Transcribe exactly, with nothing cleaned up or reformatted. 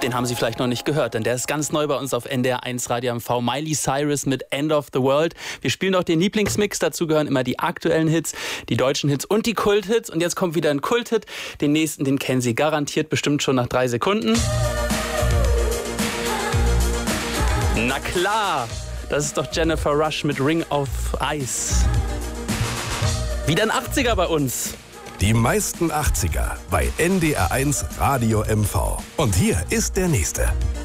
Den haben Sie vielleicht noch nicht gehört, denn der ist ganz neu bei uns auf N D R eins Radio M V. Miley Cyrus mit End of the World. Wir spielen auch den Lieblingsmix. Dazu gehören immer die aktuellen Hits, die deutschen Hits und die Kulthits. Und jetzt kommt wieder ein Kulthit. Den nächsten, den kennen Sie garantiert bestimmt schon nach drei Sekunden. Na klar, das ist doch Jennifer Rush mit Ring of Ice. Wieder ein achtziger bei uns. Die meisten achtziger bei N D R eins Radio M V. Und hier ist der nächste.